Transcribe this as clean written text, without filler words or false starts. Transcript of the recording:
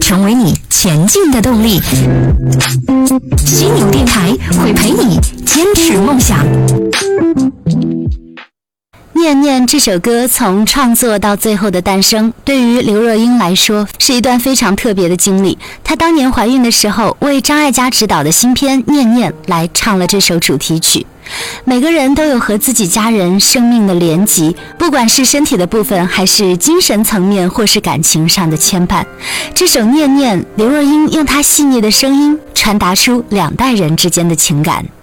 成为你前进的动力。犀牛电台会陪你坚持梦想。 念念这首歌从创作到最后的诞生，对于刘若英来说是一段非常特别的经历。她当年怀孕的时候，为张艾嘉执导的新片《念念》来唱了这首主题曲。每个人都有和自己家人生命的连结，不管是身体的部分，还是精神层面，或是感情上的牵绊。这首《念念》，刘若英用她细腻的声音传达出两代人之间的情感。